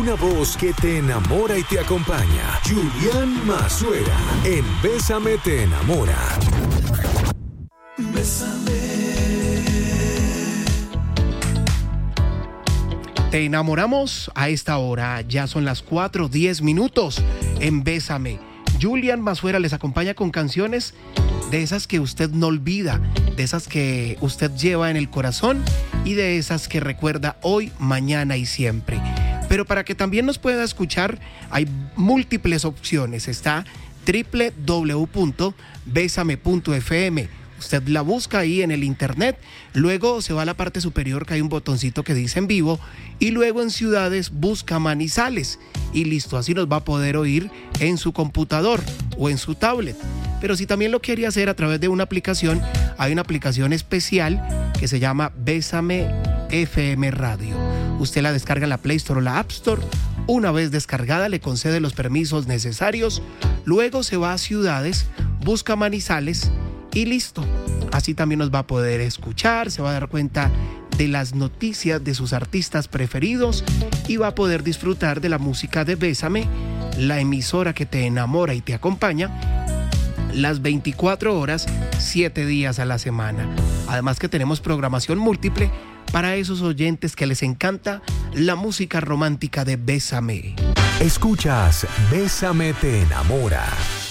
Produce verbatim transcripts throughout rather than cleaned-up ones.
Una voz que te enamora y te acompaña. Julián Mazuera en Bésame te enamora. Bésame. Te enamoramos a esta hora. Ya son las cuatro diez minutos en Bésame. Julián Mazuera les acompaña con canciones de esas que usted no olvida, de esas que usted lleva en el corazón y de esas que recuerda hoy, mañana y siempre. Pero para que también nos pueda escuchar, hay múltiples opciones. Está doble u doble u doble u punto bésame punto efe eme. Usted la busca ahí en el internet, luego se va a la parte superior que hay un botoncito que dice en vivo y luego en ciudades busca Manizales y listo, así nos va a poder oír en su computador o en su tablet. Pero si también lo quiere hacer a través de una aplicación, hay una aplicación especial que se llama Bésame Efe Eme Radio. Usted la descarga en la Play Store o la App Store. Una vez descargada le concede los permisos necesarios, luego se va a ciudades, busca Manizales y listo. Así también nos va a poder escuchar, se va a dar cuenta de las noticias de sus artistas preferidos y va a poder disfrutar de la música de Bésame, la emisora que te enamora y te acompaña las veinticuatro horas, siete días a la semana. Además que tenemos programación múltiple para esos oyentes que les encanta la música romántica de Bésame. Escuchas Bésame te enamora.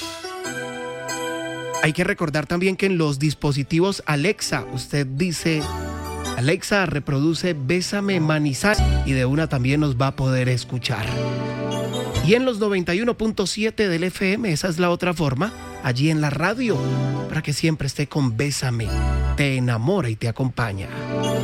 Hay que recordar también que en los dispositivos Alexa, usted dice, Alexa, reproduce Bésame Manizales y de una también nos va a poder escuchar. Y en los noventa y uno punto siete del efe eme, esa es la otra forma, allí en la radio, para que siempre esté con Bésame, te enamora y te acompaña.